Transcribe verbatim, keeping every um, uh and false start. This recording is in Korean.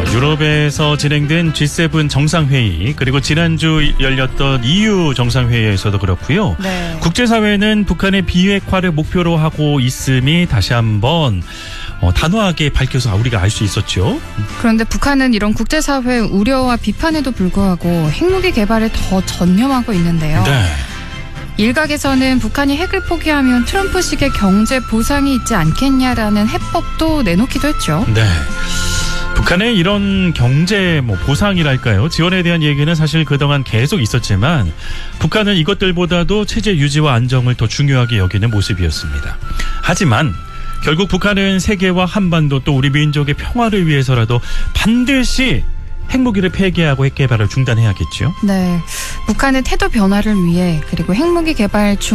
유럽에서 진행된 지 세븐 정상회의 그리고 지난주 열렸던 이유 정상회의에서도 그렇고요. 네. 국제사회는 북한의 비핵화를 목표로 하고 있음이 다시 한번 어, 단호하게 밝혀서 우리가 알 수 있었죠. 그런데 북한은 이런 국제사회 우려와 비판에도 불구하고 핵무기 개발에 더 전념하고 있는데요. 네. 일각에서는 북한이 핵을 포기하면 트럼프식의 경제 보상이 있지 않겠냐라는 해법도 내놓기도 했죠. 네. 북한의 이런 경제 뭐 보상이랄까요? 지원에 대한 얘기는 사실 그동안 계속 있었지만 북한은 이것들보다도 체제 유지와 안정을 더 중요하게 여기는 모습이었습니다. 하지만 결국 북한은 세계와 한반도 또 우리 민족의 평화를 위해서라도 반드시 핵무기를 폐기하고 핵 개발을 중단해야겠죠. 네, 북한은 태도 변화를 위해 그리고 핵무기 개발 중